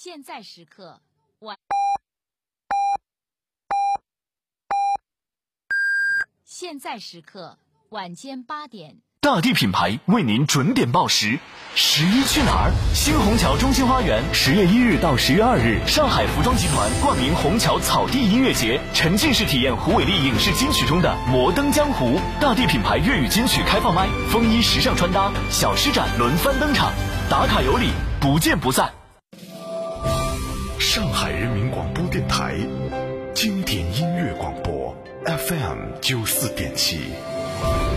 现在时刻晚间8点。 大地品牌为您准点报时。11去哪儿？新虹桥中心花园10月1日到10月2日，上海服装集团冠名虹桥草地音乐节，沉浸式体验胡伟立影视金曲中的摩登江湖。大地品牌粤语金曲开放麦，风衣时尚穿搭，小施展轮番登场，打卡有礼，不见不散。 上海人民广播电台经典音乐广播 FM 94.7。